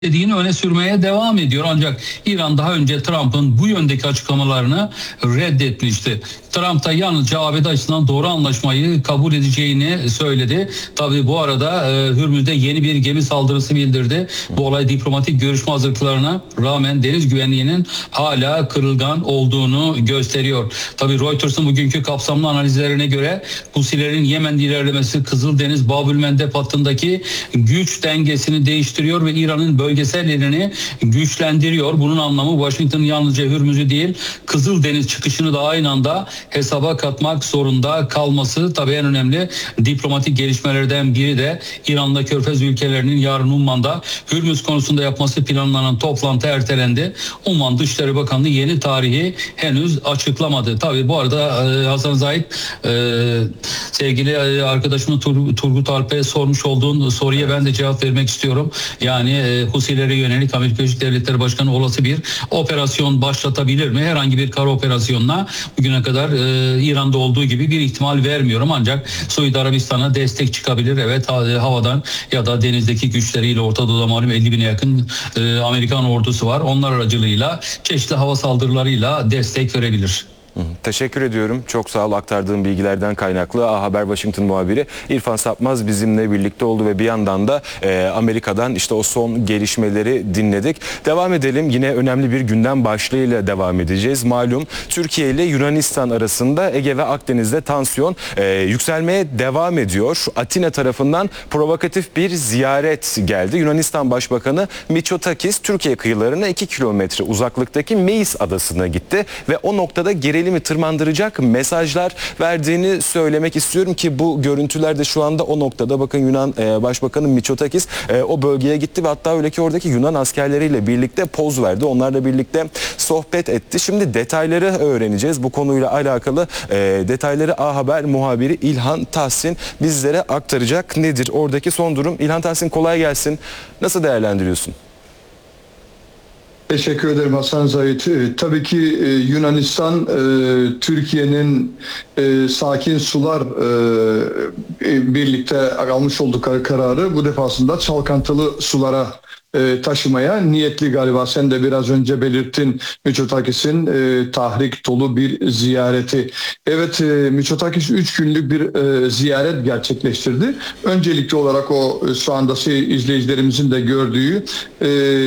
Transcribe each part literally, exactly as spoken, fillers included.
dediğini öne sürmeye devam ediyor. Ancak İran daha önce Trump'ın bu yöndeki açıklamalarını reddetmişti. Trump da yalnızca A B D açısından doğru anlaşmayı kabul edeceğini söyledi. Tabii bu arada e, Hürmüz'de yeni bir gemi saldırısı bildirdi. Bu olay diplomatik görüşme hazırlıklarına rağmen deniz güvenliğinin hala kırılgan olduğunu gösteriyor. Tabii Reuters'ın bugünkü kapsamlı analizlerine göre Husilerin Yemen'de ilerlemesi Kızıldeniz Babülmendeb hattındaki güç dengesini değiştiriyor ve İran'ın bölgesel yerini güçlendiriyor. Bunun anlamı Washington yalnızca Hürmüz'ü değil Kızıldeniz çıkışını da aynı anda hesaba katmak zorunda kalması. Tabii en önemli diplomatik gelişmelerden biri de İran'la Körfez ülkelerinin yarın Umman'da Hürmüz konusunda yapması planlanan toplantı ertelendi. Umman Dışişleri Bakanlığı yeni tarihi henüz açıklamadı. Tabii bu arada Hasan Zahit e, sevgili arkadaşımın Tur, Turgut Alp'e sormuş olduğun soruya ben de cevap vermek istiyorum. Yani e, Husilere yönelik Amerika Birleşik Devletleri Başkanı olası bir operasyon başlatabilir mi? Herhangi bir kara operasyonla bugüne kadar e, İran'da olduğu gibi bir ihtimal vermiyorum. Ancak Suudi Arabistan'a destek çıkabilir. Evet havadan ya da denizdeki güçleriyle Orta Doğu'da malum elli bine yakın e, Amerikan ordusu var. Onlar aracılığıyla çeşitli hava saldırılarıyla destek verebilir. Teşekkür ediyorum. Çok sağ ol aktardığım bilgilerden kaynaklı. A Haber Washington muhabiri İrfan Sapmaz bizimle birlikte oldu ve bir yandan da e, Amerika'dan işte o son gelişmeleri dinledik. Devam edelim. Yine önemli bir gündem başlığıyla devam edeceğiz. Malum Türkiye ile Yunanistan arasında Ege ve Akdeniz'de tansiyon e, yükselmeye devam ediyor. Atina tarafından provokatif bir ziyaret geldi. Yunanistan Başbakanı Mitsotakis Türkiye kıyılarına iki kilometre uzaklıktaki Meis adasına gitti ve o noktada geri mi tırmandıracak mesajlar verdiğini söylemek istiyorum ki bu görüntüler de şu anda o noktada. Bakın Yunan e, Başbakanı Mitsotakis e, o bölgeye gitti ve hatta öyle ki oradaki Yunan askerleriyle birlikte poz verdi. Onlarla birlikte sohbet etti. Şimdi detayları öğreneceğiz. Bu konuyla alakalı e, detayları A Haber muhabiri İlhan Tahsin bizlere aktaracak. Nedir oradaki son durum? İlhan Tahsin kolay gelsin. Nasıl değerlendiriyorsun? Teşekkür ederim Hasan Zahit. E, tabii ki e, Yunanistan e, Türkiye'nin e, sakin sular e, birlikte almış oldukları kararı bu defasında çalkantılı sulara e, taşımaya niyetli galiba. Sen de biraz önce belirttin Mitsotakis'in e, tahrik dolu bir ziyareti. Evet, e, Mitsotakis üç günlük bir e, ziyaret gerçekleştirdi. Öncelikli olarak o e, şu anda izleyicilerimizin de gördüğü e,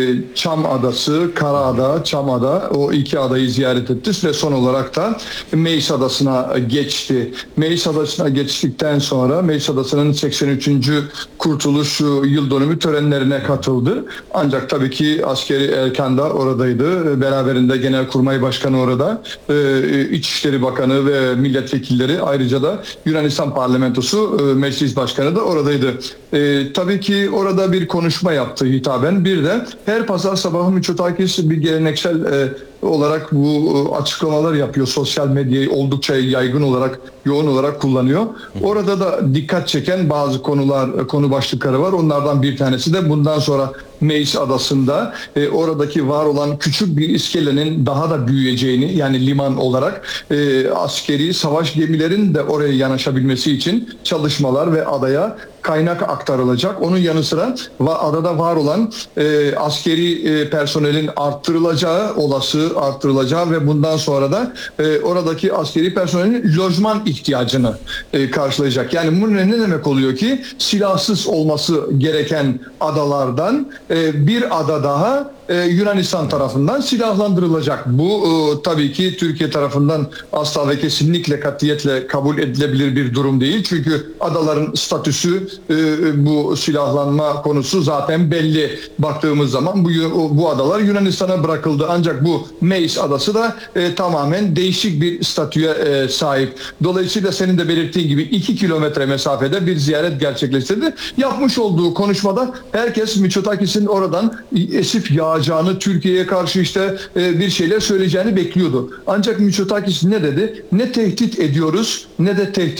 Çam Adası, Karaada, Çamada o iki adayı ziyaret etti ve son olarak da Meis Adası'na geçti. Meis Adası'na geçtikten sonra Meis Adası'nın seksen üçüncü Kurtuluş Yıl Dönümü törenlerine katıldı. Ancak tabii ki askeri erkan da oradaydı. Beraberinde Genelkurmay Başkanı orada, İçişleri Bakanı ve milletvekilleri, ayrıca da Yunanistan Parlamentosu Meclis Başkanı da oradaydı. E, tabii ki orada bir konuşma yaptı hitaben. Bir de her pazar sabahı Mitsotakis bir geleneksel e, olarak bu açıklamalar yapıyor. Sosyal medyayı oldukça yaygın olarak, yoğun olarak kullanıyor. Orada da dikkat çeken bazı konular, konu başlıkları var. Onlardan bir tanesi de bundan sonra Meis Adası'nda e, oradaki var olan küçük bir iskelenin daha da büyüyeceğini, yani liman olarak e, askeri savaş gemilerin de oraya yanaşabilmesi için çalışmalar ve adaya kaynak aktarılacak. Onun yanı sıra adada var olan e, askeri e, personelin arttırılacağı, olası arttırılacağı ve bundan sonra da e, oradaki askeri personelin lojman ihtiyacını e, karşılayacak. Yani bu ne demek oluyor ki? Silahsız olması gereken adalardan e, bir ada daha e, Yunanistan tarafından silahlandırılacak. Bu e, tabii ki Türkiye tarafından asla ve kesinlikle katiyetle kabul edilebilir bir durum değil. Çünkü adaların statüsü, e, bu silahlanma konusu zaten belli. Baktığımız zaman bu bu adalar Yunanistan'a bırakıldı. Ancak bu Meis Adası da e, tamamen değişik bir statüye e, sahip. Dolayısıyla senin de belirttiğin gibi iki kilometre mesafede bir ziyaret gerçekleştirdi. Yapmış olduğu konuşmada herkes Mitsotakis'in oradan esif yağacağını, Türkiye'ye karşı işte e, bir şeyler söyleyeceğini bekliyordu. Ancak Mitsotakis ne dedi? Ne tehdit ediyoruz ne de tehdit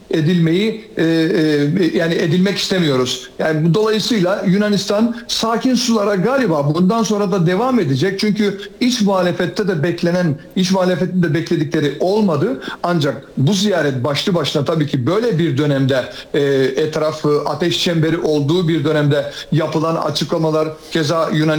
edilmeyi e, e, yani edilmek istemiyoruz. Yani bu dolayısıyla Yunanistan sakin sulara galiba bundan sonra da devam edecek. Çünkü iç muhalefette de beklenen, iç muhalefetin de bekledikleri olmadı. Ancak bu ziyaret başlı başına tabii ki böyle bir dönemde e, etrafı ateş çemberi olduğu bir dönemde yapılan açıklamalar, keza Yunan